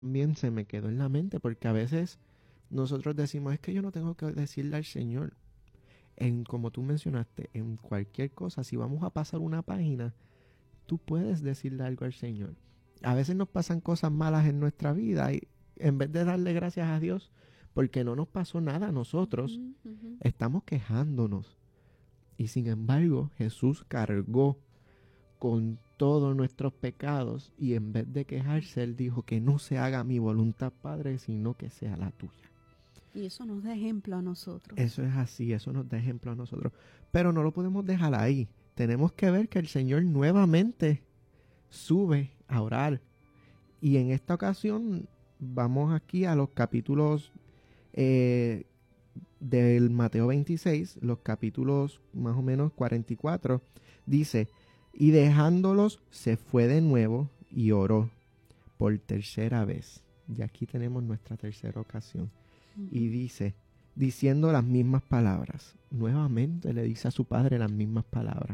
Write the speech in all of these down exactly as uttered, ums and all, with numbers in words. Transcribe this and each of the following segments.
También se me quedó en la mente porque a veces nosotros decimos, es que yo no tengo que decirle al Señor. En, como tú mencionaste, en cualquier cosa, si vamos a pasar una página, tú puedes decirle algo al Señor. A veces nos pasan cosas malas en nuestra vida y en vez de darle gracias a Dios porque no nos pasó nada a nosotros, Ujú, ujú. estamos quejándonos. Y sin embargo, Jesús cargó con todos nuestros pecados y en vez de quejarse, Él dijo que no se haga mi voluntad, Padre, sino que sea la tuya. Y eso nos da ejemplo a nosotros. Eso es así, eso nos da ejemplo a nosotros. Pero no lo podemos dejar ahí. Tenemos que ver que el Señor nuevamente sube a orar. Y en esta ocasión vamos aquí a los capítulos eh, del Mateo veintiséis, los capítulos más o menos cuarenta y cuatro. Dice, y dejándolos se fue de nuevo y oró por tercera vez. Y aquí tenemos nuestra tercera ocasión. Ujú. Y dice, diciendo las mismas palabras. Nuevamente le dice a su padre las mismas palabras.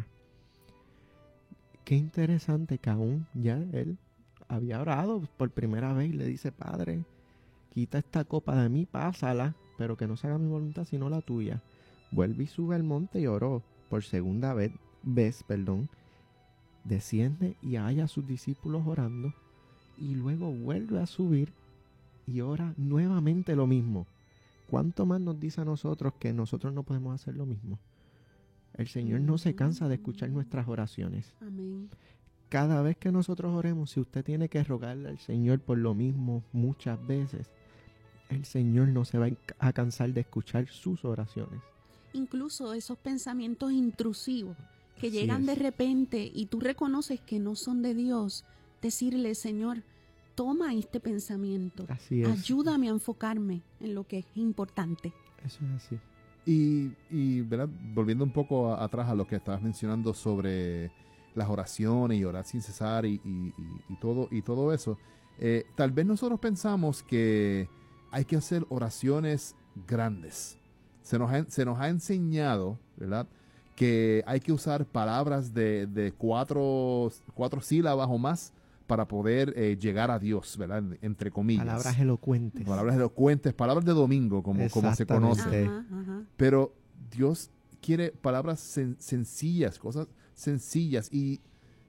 Qué interesante que aún ya él había orado por primera vez y le dice, Padre, quita esta copa de mí, pásala, pero que no se haga mi voluntad sino la tuya. Vuelve y sube al monte y oró por segunda vez, vez, perdón. Desciende y halla a sus discípulos orando y luego vuelve a subir y ora nuevamente lo mismo. ¿Cuánto más nos dice a nosotros que nosotros no podemos hacer lo mismo? El Señor no se cansa de escuchar nuestras oraciones. Amén. Cada vez que nosotros oremos, si usted tiene que rogarle al Señor por lo mismo muchas veces, el Señor no se va a cansar de escuchar sus oraciones. Incluso esos pensamientos intrusivos que Así llegan es. de repente y tú reconoces que no son de Dios, decirle, Señor, toma este pensamiento, Así es. ayúdame a enfocarme en lo que es importante. Eso es así. Y, y ¿verdad? Volviendo un poco a- atrás a lo que estabas mencionando sobre las oraciones y orar sin cesar y, y- y- y todo, y todo eso, eh, tal vez nosotros pensamos que hay que hacer oraciones grandes. Se nos ha, se nos ha enseñado, ¿verdad?, que hay que usar palabras de, de cuatro, cuatro sílabas o más para poder eh, llegar a Dios, ¿verdad?, entre comillas. Palabras elocuentes. Palabras elocuentes, palabras de domingo, como, como se Exactamente. conoce. Sí. Ajá, ajá. Pero Dios quiere palabras sen- sencillas, cosas sencillas. Y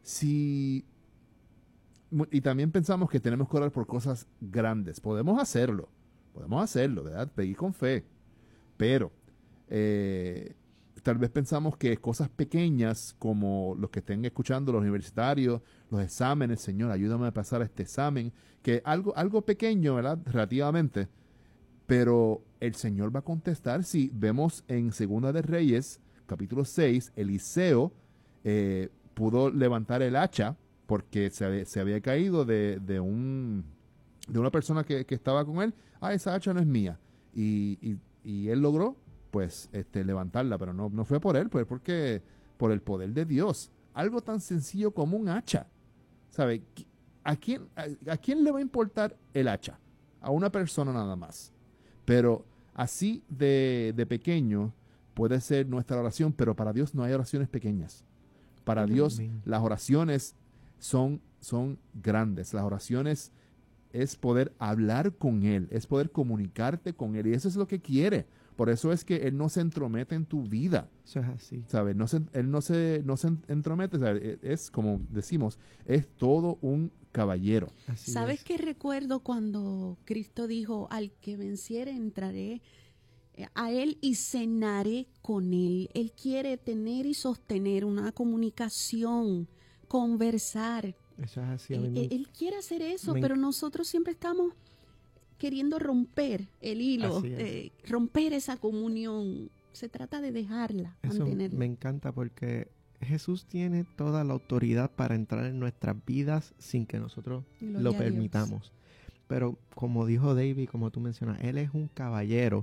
si mu- y también pensamos que tenemos que orar por cosas grandes. Podemos hacerlo. Podemos hacerlo, ¿verdad? Pedir con fe. Pero eh, tal vez pensamos que cosas pequeñas, como los que estén escuchando, los universitarios, los exámenes, Señor, ayúdame a pasar este examen, que algo, algo pequeño, ¿verdad? Relativamente. Pero el Señor va a contestar. Si vemos en Segunda de Reyes, capítulo seis, Eliseo eh, pudo levantar el hacha porque se, había- se había caído de, de, un, de una persona que, que estaba con él. Ah, esa hacha no es mía. Y, y, y él logró, pues, este, levantarla, pero no, no fue por él, pues porque por el poder de Dios. Algo tan sencillo como un hacha. ¿Sabe? ¿A quién, a, a quién le va a importar el hacha? A una persona nada más. Pero así de, de pequeño puede ser nuestra oración, pero para Dios no hay oraciones pequeñas. Para Amén. Dios las oraciones son, son grandes. Las oraciones es poder hablar con Él, es poder comunicarte con Él. Y eso es lo que quiere. Por eso es que Él no se entromete en tu vida. Eso es así. ¿Sabes? No se, él no se, no se entromete. ¿Sabes? Es como decimos, es todo un caballero. Así ¿Sabes es. qué recuerdo cuando Cristo dijo, al que venciere entraré eh, a él y cenaré con él? Él quiere tener y sostener una comunicación, conversar. Eso es así. A mí Él, me- él- él quiere hacer eso, me pero enc- nosotros siempre estamos queriendo romper el hilo, Así es. eh, romper esa comunión. Se trata de dejarla, Eso mantenerla. me encanta porque Jesús tiene toda la autoridad para entrar en nuestras vidas sin que nosotros Gloria lo a Dios. permitamos. Pero como dijo David, como tú mencionas, Él es un caballero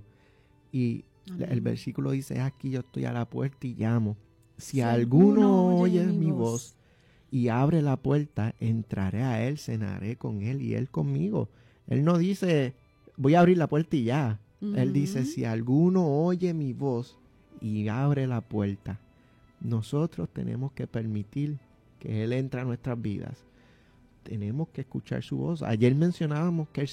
y Amén. el versículo dice, aquí yo estoy a la puerta y llamo. Si, Si alguno oye mi voz y abre la puerta, entraré a Él, cenaré con Él y Él conmigo. Él no dice, voy a abrir la puerta y ya. Él dice, Ujú. si alguno oye mi voz y abre la puerta, nosotros tenemos que permitir que Él entre a nuestras vidas. tenemos que escuchar su voz. Ayer mencionábamos que él